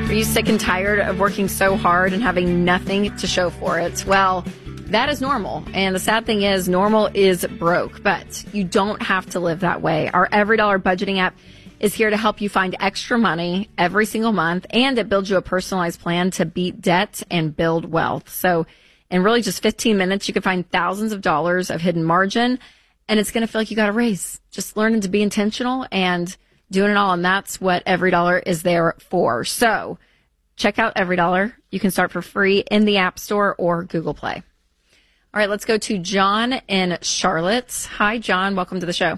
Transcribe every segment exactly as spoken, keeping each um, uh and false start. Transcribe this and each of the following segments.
Are you sick and tired of working so hard and having nothing to show for it? Well, that is normal. And the sad thing is, normal is broke. But you don't have to live that way. Our EveryDollar budgeting app is here to help you find extra money every single month. And it builds you a personalized plan to beat debt and build wealth. So in really just fifteen minutes, you can find thousands of dollars of hidden margin. And it's going to feel like you got a raise. Just learning to be intentional and doing it all, and that's what EveryDollar is there for. So check out EveryDollar. You can start for free in the App Store or Google Play. All right, let's go to John in Charlotte. Hi, John. Welcome to the show.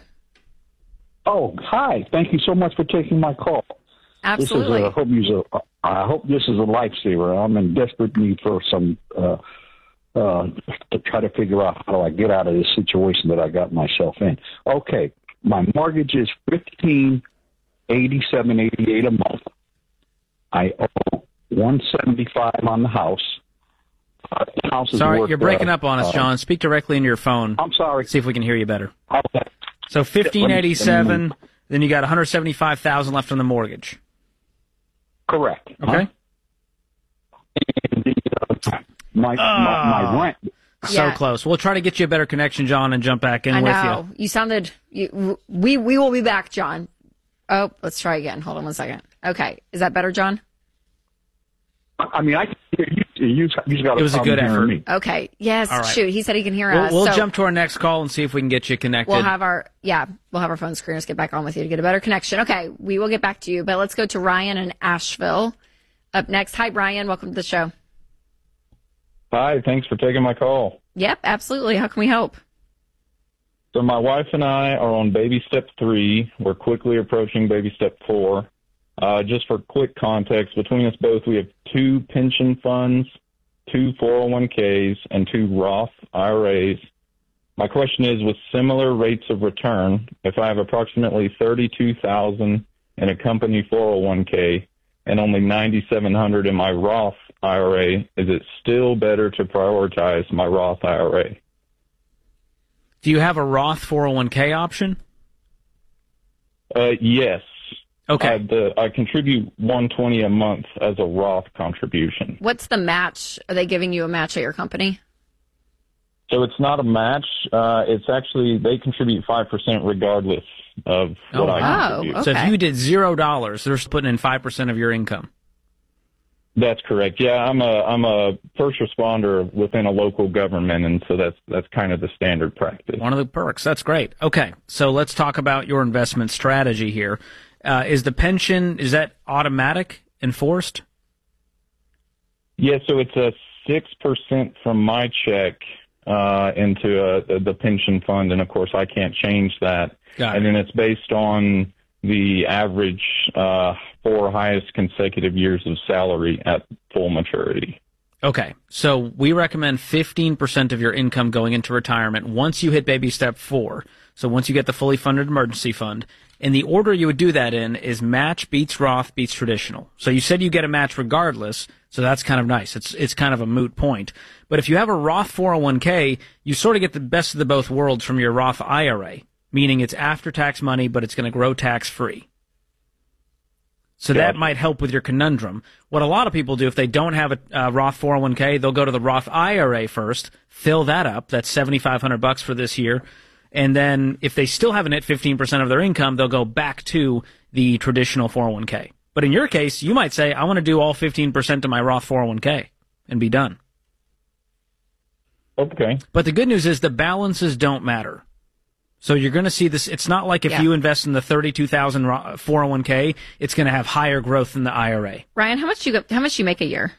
Oh, hi. Thank you so much for taking my call. Absolutely. This is a, I, hope you a, I hope this is a lifesaver. I'm in desperate need for some uh, uh, to try to figure out how do I get out of this situation that I got myself in. Okay, my mortgage is fifteen eighty-seven eighty-eight a month. I owe one seventy-five on the house. Uh, the house is sorry, worth, you're breaking uh, up on us, uh, John. Speak directly into your phone. I'm sorry. See if we can hear you better. Okay. So fifteen eighty-seven, then you got one hundred seventy-five thousand left on the mortgage. Correct. Okay. Huh? And the, uh, my, uh, my my rent. So Yeah. close. We'll try to get you a better connection, John, and jump back in I with know. you. You sounded, you, we, we will be back, John. Oh, let's try again. Hold on one second. Okay. Is that better, John? I mean, I can hear you. You, you got It was a good effort. Me. Okay. Yes. All right. Shoot. He said he can hear We'll, us. we'll so jump to our next call and see if we can get you connected. We'll have our, yeah, we'll have our phone screeners get back on with you to get a better connection. Okay. We will get back to you, but let's go to Ryan in Asheville up next. Hi, Ryan. Welcome to the show. Hi, thanks for taking my call. Yep. Absolutely. How can we help? So my wife and I are on baby step three. We're quickly approaching baby step four. Uh, just for quick context, between us both, we have two pension funds, two four oh one k's, and two Roth I R As. My question is, with similar rates of return, if I have approximately thirty-two thousand dollars in a company four oh one k and only ninety-seven hundred dollars in my Roth I R A, is it still better to prioritize my Roth I R A? Do you have a Roth four oh one k option? Uh, yes. Okay. I, the, I contribute one hundred twenty dollars a month as a Roth contribution. What's the match? Are they giving you a match at your company? So it's not a match. Uh, it's actually, they contribute five percent regardless of what Oh, I wow. contribute. Oh, So if okay. you did zero dollars, they're putting in five percent of your income. That's correct. Yeah, I'm a I'm a first responder within a local government, and so that's that's kind of the standard practice. One of the perks. That's great. Okay, so let's talk about your investment strategy here. Uh, is the pension, is that automatic, enforced? Yeah, so it's a six percent from my check uh, into a, the pension fund, and of course I can't change that. Got it. And then it's based on the average uh, four highest consecutive years of salary at full maturity. Okay, so we recommend fifteen percent of your income going into retirement once you hit baby step four. So once you get the fully funded emergency fund. And the order you would do that in is match beats Roth beats traditional. So you said you get a match regardless, so that's kind of nice. It's it's kind of a moot point. But if you have a Roth four oh one k, you sort of get the best of the both worlds from your Roth I R A, meaning it's after-tax money, but it's going to grow tax-free. So that might help with your conundrum. What a lot of people do, if they don't have a uh, Roth four oh one k, they'll go to the Roth I R A first, fill that up. That's seventy-five hundred bucks for this year. And then if they still haven't hit fifteen percent of their income, they'll go back to the traditional four oh one k. But in your case, you might say, I want to do all fifteen percent of my Roth four oh one k and be done. Okay. But the good news is the balances don't matter. So you're going to see this. It's not like if Yeah. you invest in the thirty-two thousand four oh one k, it's going to have higher growth than the I R A. Ryan, how much you go, how much you make a year?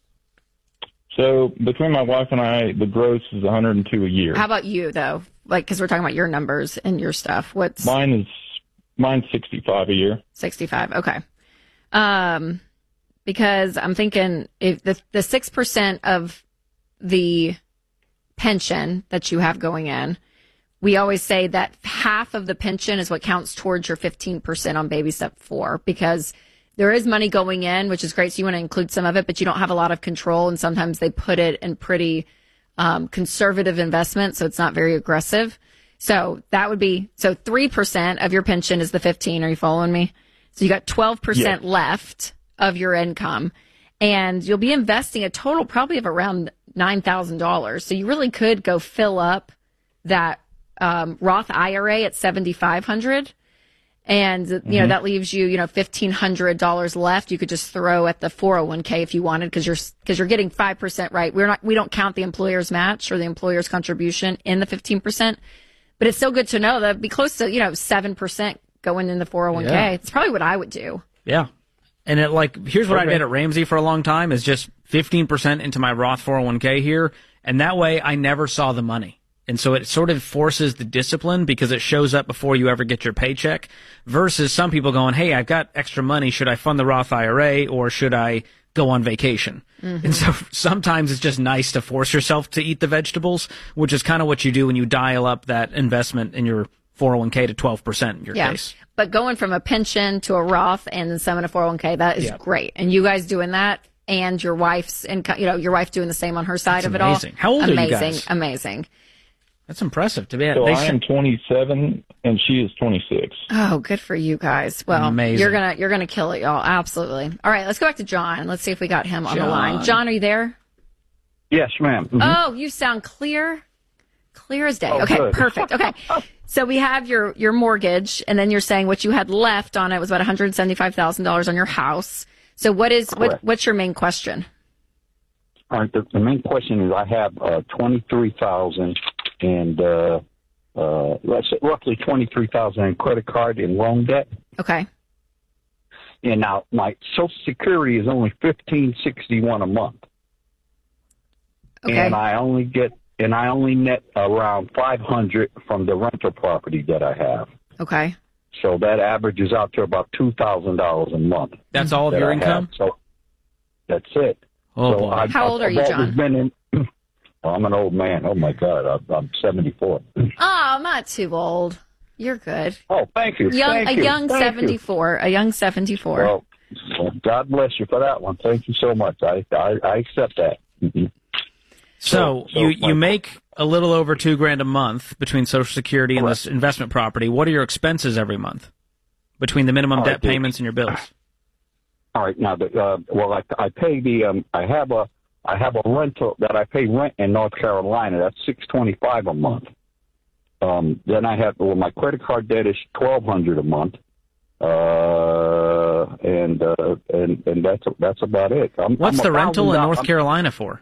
So between my wife and I, the gross is one hundred two a year. How about you though? Like, because we're talking about your numbers and your stuff. What's Mine is mine's sixty-five a year. sixty-five? Okay. Um, because I'm thinking if the the six percent of the pension that you have going in, we always say that half of the pension is what counts towards your fifteen percent on baby step four, because there is money going in, which is great. So you want to include some of it, but you don't have a lot of control. And sometimes they put it in pretty um, conservative investment, so it's not very aggressive. So that would be, so three percent of your pension is the fifteen. Are you following me? So you got twelve percent Yes. left of your income. And you'll be investing a total probably of around nine thousand dollars. So you really could go fill up that um, Roth I R A at seventy-five hundred dollars. And, you mm-hmm. know, that leaves you, you know, fifteen hundred dollars left. You could just throw at the four oh one k if you wanted, because you're, because you're getting five percent, right? We're not, we don't count the employer's match or the employer's contribution in the fifteen percent, but it's still good to know that it'd be close to, you know, seven percent going in the four oh one k. Yeah. It's probably what I would do. Yeah. And it, like, here's what okay. I did at Ramsey for a long time is just fifteen percent into my Roth four oh one k here. And that way I never saw the money. And so it sort of forces the discipline because it shows up before you ever get your paycheck, versus some people going, hey, I've got extra money. Should I fund the Roth I R A or should I go on vacation? Mm-hmm. And so sometimes it's just nice to force yourself to eat the vegetables, which is kind of what you do when you dial up that investment in your four oh one k to twelve percent in your yeah. case. But going from a pension to a Roth and then some in a four oh one k, that is yeah. great. And you guys doing that, and your wife's income, you know, your wife doing the same on her side That's of amazing. it all. How old amazing, are you guys? Amazing, amazing. That's impressive to be. So they I am twenty-seven and she is twenty-six. Oh, good for you guys. Well, Amazing. you're gonna you're gonna kill it, y'all. Absolutely. All right, let's go back to John. Let's see if we got him on John. the line. John, are you there? Yes, ma'am. Mm-hmm. Oh, you sound clear, clear as day. Oh, okay, good. perfect. Okay, so we have your your mortgage, and then you're saying what you had left on it was about one hundred seventy-five thousand dollars on your house. So what is what Correct. what's your main question? All right. The, the main question is I have uh, twenty-three thousand and uh, uh, let's say roughly twenty-three thousand in credit card and loan debt. Okay. And now my Social Security is only fifteen sixty-one a month. Okay. And I only get and I only net around five hundred from the rental property that I have. Okay. So that averages out to about two thousand dollars a month. That's all of your I income? have. So that's it. Oh, so boy. I've, How old I've, are you, I've John? Been in, well, I'm an old man. Oh, my God. I'm, I'm seventy-four. Oh, I'm not too old. You're good. Oh, thank you. Young, thank a you. young thank seventy-four. You. A young seventy-four. Well, well, God bless you for that one. Thank you so much. I I, I accept that. Mm-hmm. So, so, so you, my, you make a little over two grand a month between Social Security and correct. this investment property. What are your expenses every month between the minimum All debt right, dude. payments and your bills? All right. Now, the, uh, well, I, I pay the um, I have a I have a rental that I pay rent in North Carolina. That's six twenty-five a month. Um, then I have well, my credit card debt is twelve hundred a month. Uh, and uh, and and that's that's about it. I'm, What's I'm the rental in North I'm, Carolina for?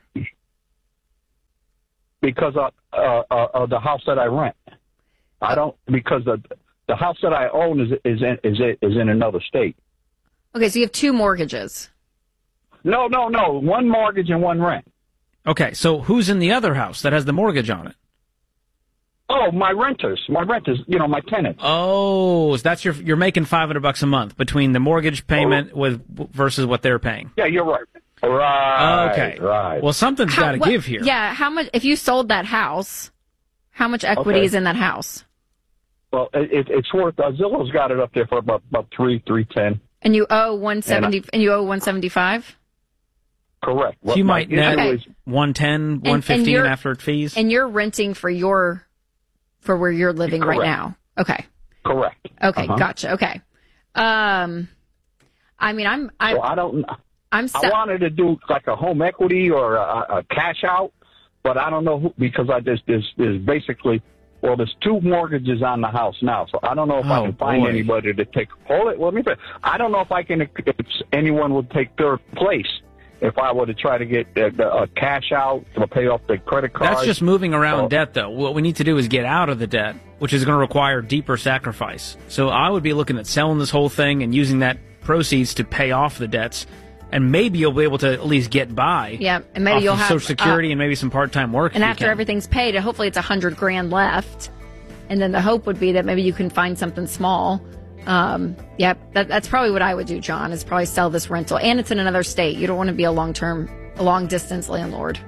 Because of uh, uh, uh, the house that I rent. I don't because the the house that I own is is in, is is in another state. Okay, so you have two mortgages. No, no, no. One mortgage and one rent. Okay, so who's in the other house that has the mortgage on it? Oh, my renters, my renters. You know, my tenants. Oh, so that's your you're making five hundred bucks a month between the mortgage payment oh. with versus what they're paying. Yeah, you're right. Right. Okay. Right. Well, something's got to give here. Yeah. How much? If you sold that house, how much equity Okay. is in that house? Well, it, it's worth. Uh, Zillow's got it up there for about about three three ten. And you owe one seventy. And, and you owe one seventy five. Correct. So you might net okay. one ten, one fifteen after fees. And you're renting for your for where you're living Correct. right now. Okay. Correct. Okay. Uh-huh. Gotcha. Okay. Um, I mean, I'm. I'm well, I don't. I'm. I wanted to do like a home equity or a, a cash out, but I don't know who, because I just there's, there's basically well there's two mortgages on the house now, so I don't know if oh, I can find boy. anybody to take. Hold it. Let me. I don't know if I can. If anyone would take third place. If I were to try to get a, a cash out to pay off the credit card. That's just moving around so, debt, though. What we need to do is get out of the debt, which is going to require deeper sacrifice. So I would be looking at selling this whole thing and using that proceeds to pay off the debts, and maybe you'll be able to at least get by. Yeah, and maybe off you'll of have Social Security uh, and maybe some part-time work. And if after you can. everything's paid, hopefully it's a hundred grand left, and then the hope would be that maybe you can find something small. Um, yeah, that, that's probably what I would do, John. Is probably sell this rental, and it's in another state. You don't want to be a long-term. A long-distance landlord.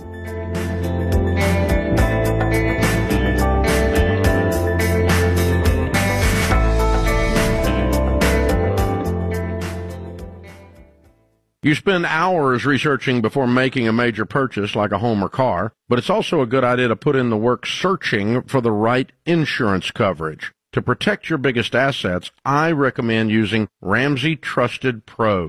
You spend hours researching before making a major purchase like a home or car, but it's also a good idea to put in the work searching for the right insurance coverage. To protect your biggest assets, I recommend using Ramsey Trusted Pros.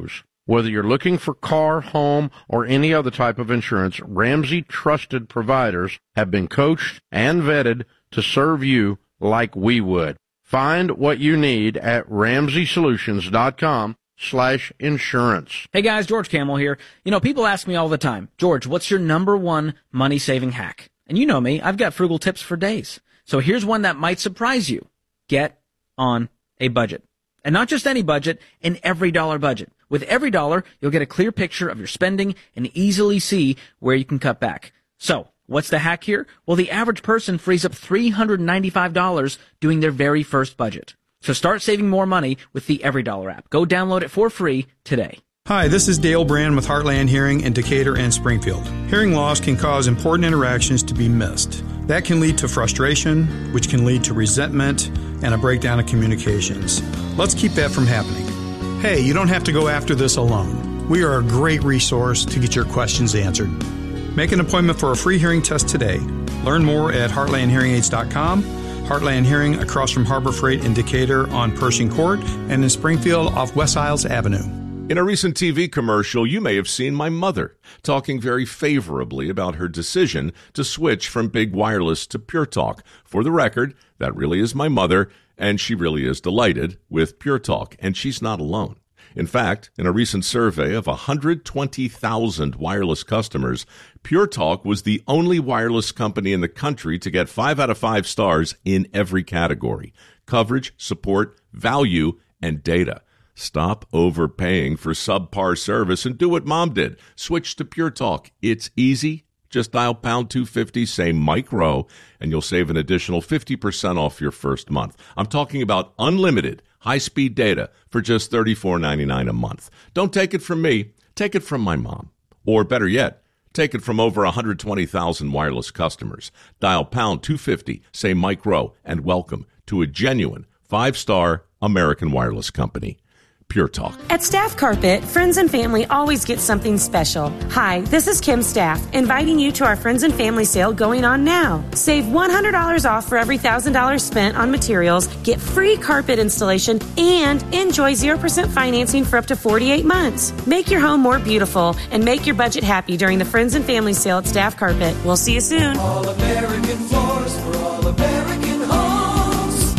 Whether you're looking for car, home, or any other type of insurance, Ramsey trusted providers have been coached and vetted to serve you like we would. Find what you need at ramsey solutions dot com slash insurance. Hey guys, George Camel here. You know, people ask me all the time, George, what's your number one money-saving hack? And you know me, I've got frugal tips for days. So here's one that might surprise you. Get on a budget. And not just any budget, an every dollar budget. With every dollar, you'll get a clear picture of your spending and easily see where you can cut back. So, what's the hack here? Well, the average person frees up three hundred ninety-five dollars doing their very first budget. So start saving more money with the Every Dollar app. Go download it for free today. Hi, this is Dale Brand with Heartland Hearing in Decatur and Springfield. Hearing loss can cause important interactions to be missed. That can lead to frustration, which can lead to resentment and a breakdown of communications. Let's keep that from happening. Hey, you don't have to go after this alone. We are a great resource to get your questions answered. Make an appointment for a free hearing test today. Learn more at heartland hearing aids dot com. Heartland Hearing across from Harbor Freight in Decatur on Pershing Court and in Springfield off West Isles Avenue. In a recent T V commercial, you may have seen my mother talking very favorably about her decision to switch from Big Wireless to Pure Talk. For the record, that really is my mother, and she really is delighted with Pure Talk, and she's not alone. In fact, in a recent survey of one hundred twenty thousand wireless customers, Pure Talk was the only wireless company in the country to get five out of five stars in every category: coverage, support, value, and data. Stop overpaying for subpar service and do what Mom did. Switch to Pure Talk. It's easy. Just dial pound two fifty, say Mike Rowe, and you'll save an additional fifty percent off your first month. I'm talking about unlimited high-speed data for just thirty-four ninety-nine a month. Don't take it from me. Take it from my mom. Or better yet, take it from over one hundred twenty thousand wireless customers. Dial pound two fifty, say Mike Rowe, and welcome to a genuine five-star American wireless company. Pure Talk. At Staff Carpet, friends and family always get something special. Hi, this is Kim Staff, inviting you to our Friends and Family sale going on now. Save one hundred dollars off for every one thousand dollars spent on materials, get free carpet installation, and enjoy zero percent financing for up to forty-eight months. Make your home more beautiful and make your budget happy during the Friends and Family sale at Staff Carpet. We'll see you soon. All American floors for all American homes.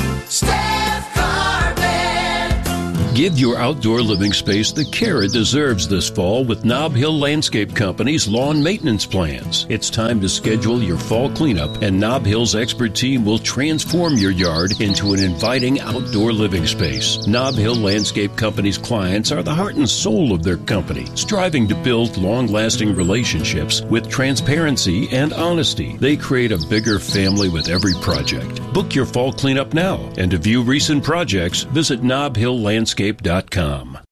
Staff Carpet. Give your outdoor living space the care it deserves this fall with Nob Hill Landscape Company's lawn maintenance plans. It's time to schedule your fall cleanup, and Nob Hill's expert team will transform your yard into an inviting outdoor living space. Nob Hill Landscape Company's clients are the heart and soul of their company, striving to build long-lasting relationships with transparency and honesty. They create a bigger family with every project. Book your fall cleanup now, and to view recent projects, visit nob hill landscape dot com.